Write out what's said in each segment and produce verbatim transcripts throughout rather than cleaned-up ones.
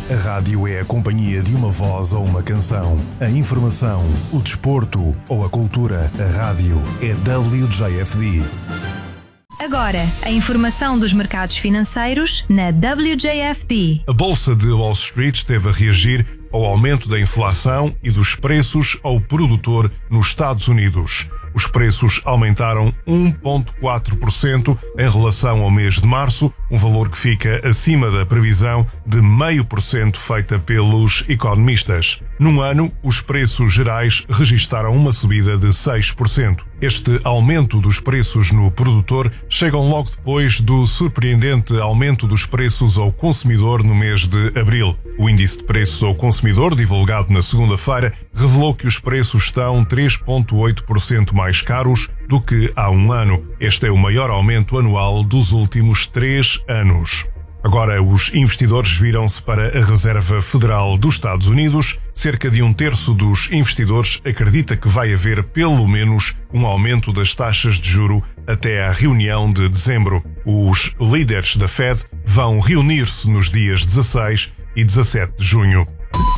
A rádio é a companhia de uma voz ou uma canção. A informação, o desporto ou a cultura. A rádio é W J F D. Agora, a informação dos mercados financeiros na W J F D. A Bolsa de Wall Street esteve a reagir ao aumento da inflação e dos preços ao produtor nos Estados Unidos. Os preços aumentaram um vírgula quatro por cento em relação ao mês de março, um valor que fica acima da previsão de zero vírgula cinco por cento feita pelos economistas. Num ano, os preços gerais registaram uma subida de seis por cento. Este aumento dos preços no produtor chega logo depois do surpreendente aumento dos preços ao consumidor no mês de abril. O índice de preços ao consumidor, divulgado na segunda-feira, revelou que os preços estão três vírgula oito por cento mais caros do que há um ano. Este é o maior aumento anual dos últimos três anos. Agora, os investidores viram-se para a Reserva Federal dos Estados Unidos. Cerca de um terço dos investidores acredita que vai haver pelo menos um aumento das taxas de juro até à reunião de dezembro. Os líderes da Fed vão reunir-se nos dias dezasseis e dezassete de junho.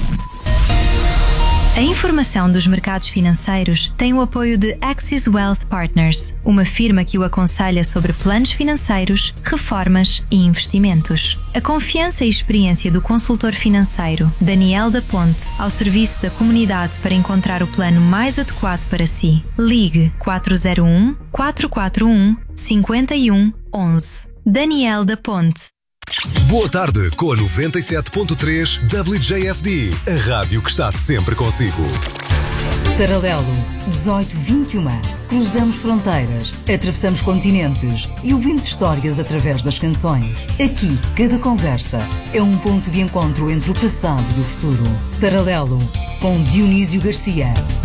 A informação dos mercados financeiros tem o apoio de Axis Wealth Partners, uma firma que o aconselha sobre planos financeiros, reformas e investimentos. A confiança e experiência do consultor financeiro Daniel da Ponte ao serviço da comunidade para encontrar o plano mais adequado para si. Ligue quatro zero um, quatro quatro um, cinco um um um. Daniel da Ponte. Boa tarde com a noventa e sete ponto três W J F D, a rádio que está sempre consigo. Paralelo dezoito vinte e um. Cruzamos fronteiras, atravessamos continentes e ouvimos histórias através das canções. Aqui, cada conversa é um ponto de encontro entre o passado e o futuro. Paralelo com Dionísio Garcia.